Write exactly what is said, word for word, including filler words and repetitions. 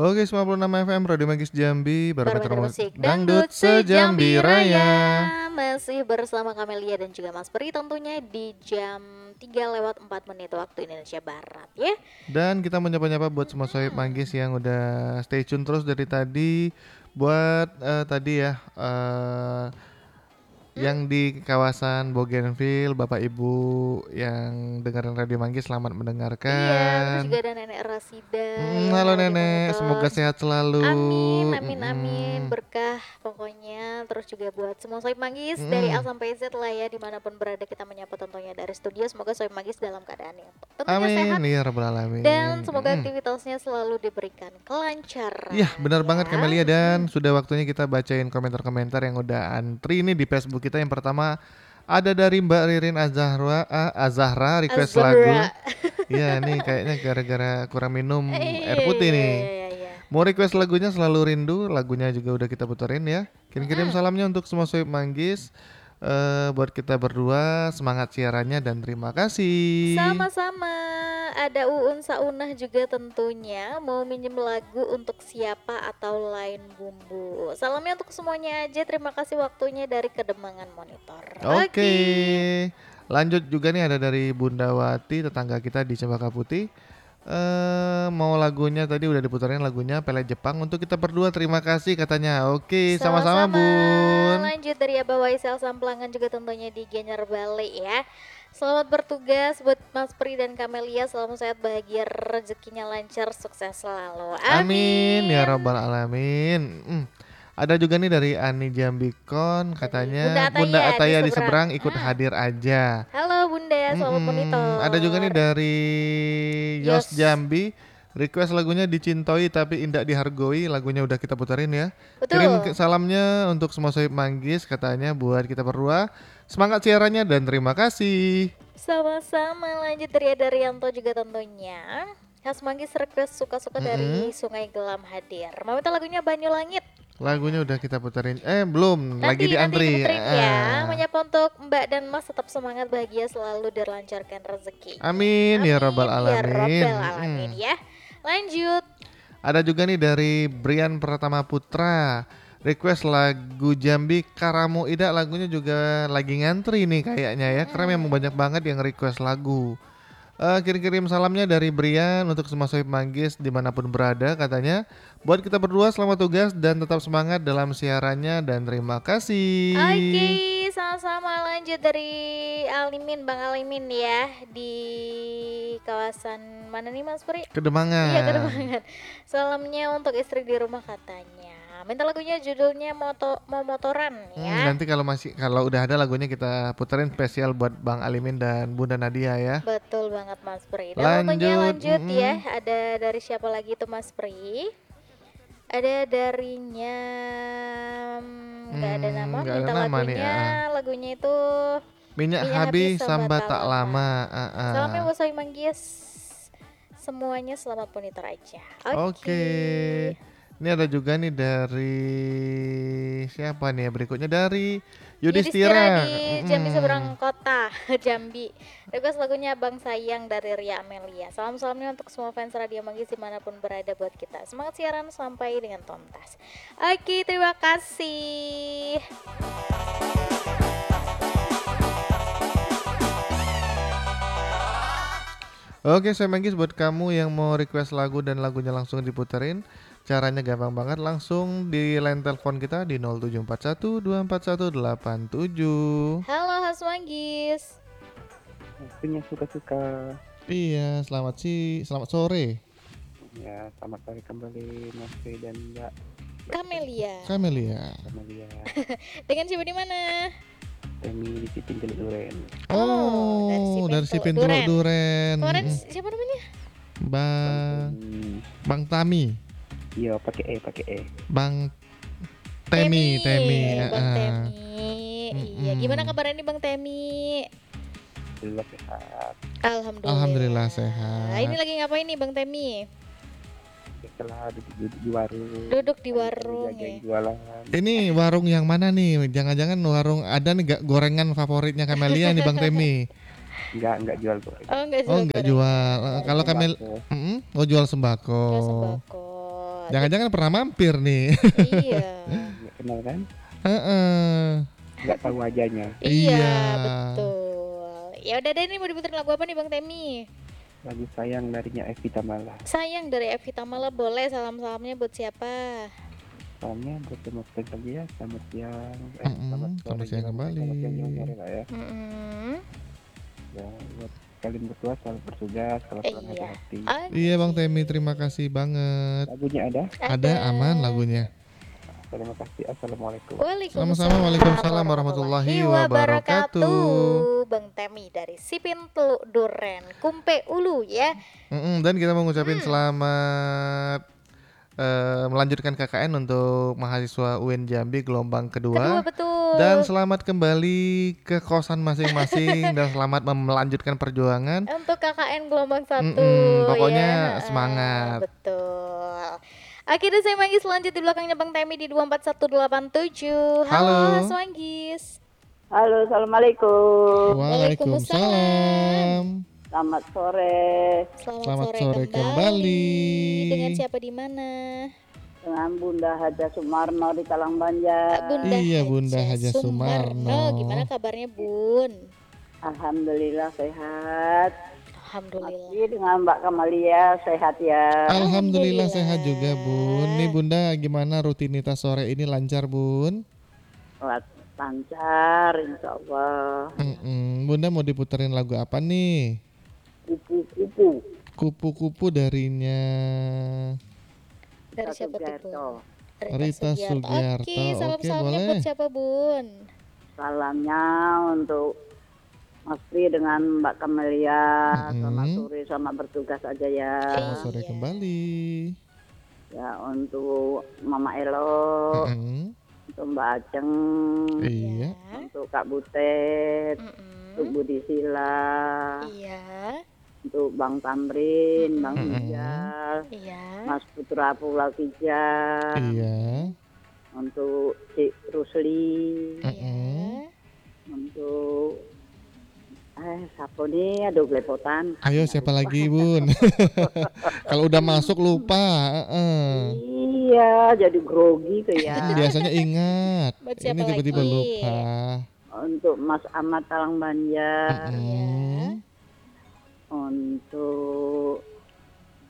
Oke, sembilan puluh enam F M Radio Magis Jambi, Barometer Barometer Musik Dangdut Dangdut Sejambi Sejambi Raya. Raya. Masih bersama Kamelia dan juga Mas Peri tentunya di jam tiga lewat empat menit waktu Indonesia Barat ya. Dan kita menyapa-nyapa buat semua sohib Manggis yang udah stay tune terus dari tadi. Buat eh, tadi ya eh, yang di kawasan Bougainville, Bapak Ibu yang dengerin Radio Manggis selamat Iya, terus mendengarkan. juga ada Nenek Rasida Mm, yang halo lagi Nenek, monitor. semoga sehat selalu. Amin, amin, amin, Mm-mm. berkah pokoknya. Terus juga buat semua Sohib Manggis Mm-mm. dari A sampai Z lah ya, dimanapun berada kita menyapa tentunya dari studio. Semoga Sohib Manggis dalam keadaan yang tentunya sehat Amin, ya rabbal alamin. dan semoga Mm-mm. aktivitasnya selalu diberikan kelancaran. Iya benar banget ya. Kamelia, dan sudah waktunya kita bacain komentar-komentar yang udah antri nih di Facebook kita. Yang pertama ada dari Mbak Ririn Azahra, ah, Azahra request Azahra. lagu. Iya nih kayaknya gara-gara kurang minum air Iya, putih iya, nih. iya, iya. Mau request lagunya Selalu Rindu, lagunya juga udah kita puterin ya. Kirim-kirim Mm-mm. salamnya untuk semua sohib Manggis. Eh, buat kita berdua, semangat siarannya dan terima kasih. Sama-sama. Ada Uun Saunah juga tentunya mau minjem lagu untuk siapa atau lain bumbu. Salamnya untuk semuanya aja. Terima kasih waktunya dari Kedemangan Monitor. Oke. Lanjut juga nih ada dari Bunda Wati, tetangga kita di Cempaka Putih. Eh mau lagunya tadi udah diputerin lagunya Pele Jepang untuk kita berdua, terima kasih katanya. Oke, sama-sama Bun. Lanjut dari Abah Waisel Samplangan juga tentunya di Gianyar Bali ya. Selamat bertugas buat Mas Pri dan Kamelia. Selamat sehat, bahagia, rezekinya lancar, sukses selalu. Amin, Amin. ya rabbal alamin. Hmm. Ada juga nih dari Ani Jambikon, katanya Bunda Bunda Ataya Ataya di di seberang seberang. ikut Hmm. hadir aja. Halo Bunda, selamat Mm-mm. monitor. Ada juga nih dari Yos Yos. Jambi, request lagunya Dicintoi Tapi Indah Dihargoi, lagunya udah kita puterin ya. Betul. Kirim ke- salamnya untuk semua sohib Manggis, katanya buat kita berdua. Semangat siarannya dan terima kasih. Sama-sama. Lanjut dari Adarianto juga tentunya. Khas Manggis request suka-suka dari Mm-mm. Sungai Gelam hadir. Mau minta lagunya Banyu Langit. Lagunya udah kita puterin. Eh belum, Nanti lagi di nanti antri. diputerin ya. Ah. Menyapa untuk Mbak dan Mas, tetap semangat, bahagia selalu, dilancarkan rezeki. Amin, ya rabbal Ya alamin. Rabbal alamin Mm. ya. Lanjut. Ada juga nih dari Brian Pratama Putra, request lagu Jambi Karamu Ida, lagunya juga lagi ngantri nih kayaknya ya, karena memang banyak banget yang request lagu. Eh, kirim-kirim salamnya dari Brian untuk semua sohib Manggis dimanapun berada, katanya buat kita berdua selamat tugas dan tetap semangat dalam siarannya dan terima kasih. Oke, sama-sama. Lanjut dari Alimin, Bang Alimin ya, di kawasan mana nih Mas Puri? Kedemangan. Iya, Kedemangan. Salamnya untuk istri di rumah katanya. Minta lagunya judulnya moto mau motoran Hmm, ya. nanti kalau masih kalau udah ada lagunya kita puterin spesial buat Bang Alimin dan Bunda Nadia ya. Betul banget Mas Pri. Dan tentunya Lanjut, lanjut mm-mm. ya. Ada dari siapa lagi tuh Mas Pri? Ada darinya mm, nggak ada Hmm, nama. nggak ada Minta nama nih, lagunya, ah. lagunya itu Minyak Minyak habis Habis sambat Sambat tak Tak lama. Lama. ah, ah. Salamnya buat Sohib Manggis. Semuanya selamat monitor aja. Oke. Oke. Ini ada juga nih dari siapa nih ya berikutnya, dari Yudhistira. di Jambi Mm-mm. seberang kota Jambi. Request lagunya Bang Sayang dari Ria Amelia. Salam-salamnya untuk semua fans Radio Manggis dimanapun berada buat kita. Semangat siaran sampai dengan tuntas. Oke, terima kasih. Oke, saya Manggis buat kamu yang mau request lagu dan lagunya langsung diputerin. Caranya gampang banget, langsung di line telepon kita di nol tujuh empat satu dua empat satu delapan tujuh. Halo Has Manggis. Punya suka-suka. Iya, selamat sih, selamat sore. Ya, selamat sore kembali Mas Pri dan Mbak Kamelia. Kamelia. Kamelia. Dengan siapa di mana? Temi di Sipin Teluk Duren. Oh, dari si pintu Duren. Duren. Kemarin Mm-mm. siapa namanya? Bang Hmm, Bang Tami. iya pakai E, pakai E. Bang Temi, Temi. Bang ah. Temi. Iya, Mm-mm. gimana kabarnya nih Bang Temi? Alhamdulillah sehat. Alhamdulillah. Alhamdulillah sehat. Nah, ini lagi ngapain nih Bang Temi? Setelah duduk di warung. Duduk di Lagi warung jagain ya. jualan. Ini warung yang mana nih? Jangan-jangan warung ada nih gak gorengan favoritnya Kamelia nih Bang Temi? Enggak, enggak jual goreng. Oh, enggak jual. Oh, enggak gorengan. jual. Eh, Kalau Kamel Sembako. Mm-mm. Oh, jual sembako. Jual sembako. Jangan-jangan pernah mampir nih. Iya. Nggak kenal kan? Heeh. Nggak tahu wajahnya. Iya, Iya. betul. Ya udah deh, nih mau diputerin lagu apa nih Bang Temi? Lagu sayang darinya Evita Mala. Sayang dari Evita Mala, boleh salam-salamnya buat siapa? Soalnya buat semua fans aja ya, selamat siang. Eh, Mm-mm, selamat selamat sore. siang juga, kembali. Selamat siang juga sore lah ya. Mm-mm. Ya, buat kalian berdua selalu bertugas, kalau pulang Iya. hati-hati. Oke. Iya Bang Temi, terima kasih banget. Lagunya ada? Ada aman lagunya. Terima kasih. Assalamualaikum. Waalaikumsalam Sama-sama, waalaikumsalam warahmatullahi wabarakatuh. Bang Temi dari Sipin Teluk Duren, Kumpe Ulu ya. Mm-mm, dan kita mau ngucapin Hmm. selamat eh, melanjutkan K K N untuk mahasiswa U N Jambi gelombang Kedua kedua. betul. Dan selamat kembali ke kosan masing-masing dan selamat mem- melanjutkan perjuangan. Untuk K K N gelombang satu. Mm-mm, pokoknya ya. semangat. Betul. Akhirnya saya manggis lanjut di belakangnya Bang Temi di dua empat satu delapan tujuh. Halo. Halo, Mas Manggis. Halo, assalamualaikum. Waalaikumsalam. Selamat sore Selamat, Selamat sore, sore kembali. kembali. Dengan siapa di mana? dengan Bunda Haja Sumarno di Talang Banjar. Bunda Iya, Bunda Haja Sumarno. Gimana kabarnya, Bun? Alhamdulillah sehat. Alhamdulillah. Masih dengan Mbak Kamalia sehat ya. Alhamdulillah Alhamdulillah. sehat juga Bun. Nih Bunda gimana rutinitas sore ini lancar Bun? Lat- Lancar, insya Allah. Mm-mm. Bunda mau diputerin lagu apa nih? Kupu-kupu. Kupu-kupu darinya Dari siapa tuh, Bun? Sugiarto. Rita Sugiarto. Oke, salam-salamnya Oke, buat boleh. siapa, Bun? Salamnya untuk Mas Pri dengan Mbak Kamalia. Mm-mm. Selamat sore, selamat bertugas aja ya. Selamat sore Iya. kembali. Ya, untuk Mama Elo, Mm-mm. untuk Mbak Ajeng, Iya. untuk Kak Butet, Mm-mm. untuk Budi Sila, Iya, untuk Bang Tamrin, Bang Mm-mm. Ijal, iya. Mas Putra Pulau Tiga, Iya. untuk Cik Rusli, Mm-mm. Iya. untuk eh siapa nih, aduh belepotan. Ayo siapa lagi Bun? Kalau udah masuk lupa. Heeh. Iya, jadi grogi tuh ya. Biasanya ingat. Buat Ini siapa tiba-tiba lagi? lupa. Untuk Mas Ahmad Talang Banjar, Mm-mm. untuk